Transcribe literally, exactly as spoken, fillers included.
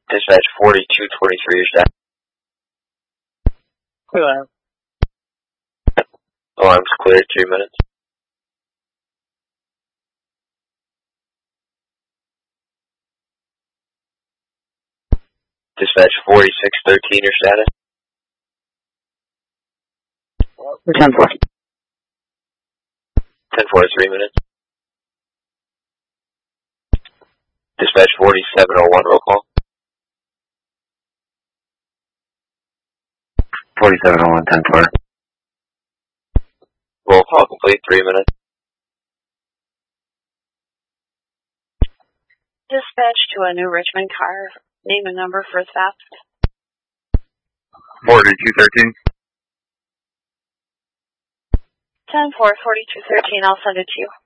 Dispatch forty-two twenty-three, your staff. Clear. Alarms clear, three minutes. Dispatch forty-six thirteen, your status. ten four. ten four, three minutes. Dispatch forty-seven oh one, roll call. forty-seven oh one, ten four. Roll call complete, three minutes. Dispatch to a New Richmond car. Name and number for theft. forty-two thirteen. ten four, forty-two thirteen, I'll send it to you.